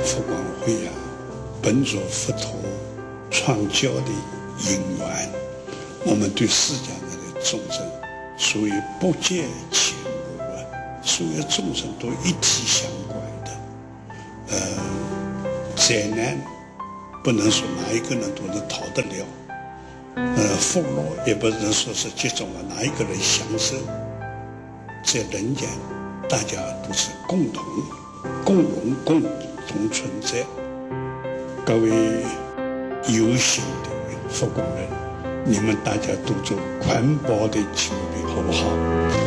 佛光会本着佛陀创教的因缘，我们对世间的众生，属于不见前路所有众生都一体相关的。灾难不能说哪一个人都能逃得了，福乐也不能说是集中了哪一个人享受。在人间，大家都是共荣、共同存在。各位有心的佛光人，你们大家都做环保的清理，好不好？